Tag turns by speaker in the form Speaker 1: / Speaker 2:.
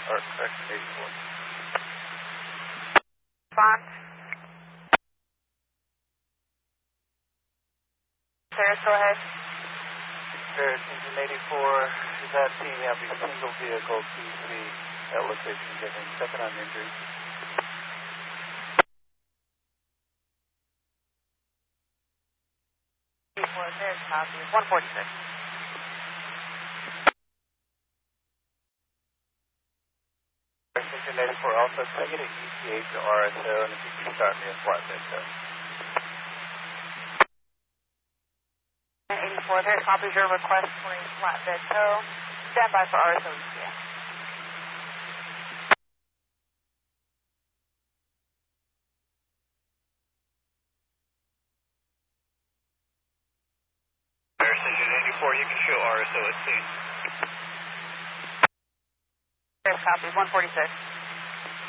Speaker 1: Or correct, 84.
Speaker 2: Response. Paris, go ahead.
Speaker 1: Paris, engine 84 is asking about the single vehicle T3 at location given. Second on injury.
Speaker 2: There's copy. 146.
Speaker 1: Engine 84 also, can I get an ETA to RSO, and if you can start me a flatbed tow.
Speaker 2: 84, there copies your request for a flatbed tow. Stand by for RSO ETA.
Speaker 1: Paris, engine 84, you can show RSO at scene.
Speaker 2: There's copy. 146.